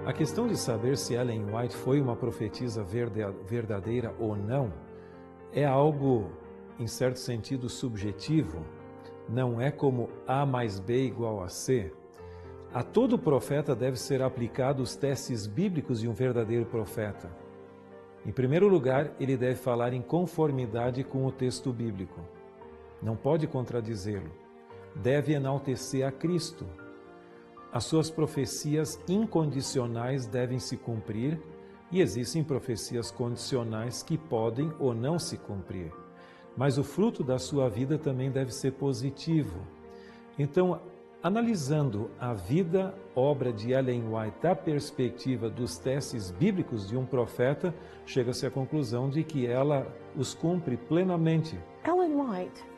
A questão de saber se Ellen White foi uma profetisa verdadeira ou não é algo, em certo sentido, subjetivo. Não é como A mais B igual a C. A todo profeta deve ser aplicado os testes bíblicos de um verdadeiro profeta. Em primeiro lugar, ele deve falar em conformidade com o texto bíblico. Não pode contradizê-lo. Deve enaltecer a Cristo. As suas profecias incondicionais devem se cumprir e existem profecias condicionais que podem ou não se cumprir. Mas o fruto da sua vida também deve ser positivo. Então, analisando a vida, obra de Ellen White da perspectiva dos testes bíblicos de um profeta, chega-se à conclusão de que ela os cumpre plenamente. Ellen White